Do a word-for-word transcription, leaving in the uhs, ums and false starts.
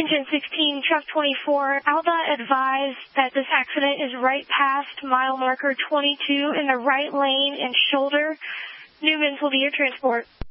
Engine sixteen, truck twenty-four, Alba advised that this accident is right past mile marker twenty-two in the right lane and shoulder. Newman's will be your transport.